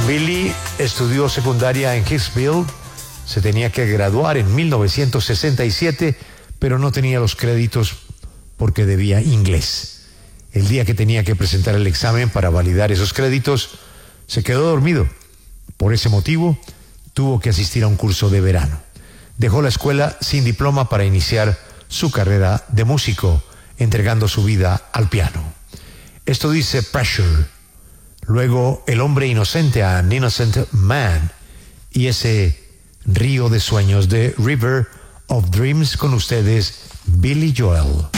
Billy estudió secundaria en Hicksville, se tenía que graduar en 1967, pero no tenía los créditos porque debía inglés. El día que tenía que presentar el examen para validar esos créditos, se quedó dormido. Por ese motivo, tuvo que asistir a un curso de verano. Dejó la escuela sin diploma para iniciar su carrera de músico, entregando su vida al piano. Esto dice Pressure. Luego El hombre inocente, An Innocent Man, y ese Río de Sueños de River of Dreams, con ustedes Billy Joel.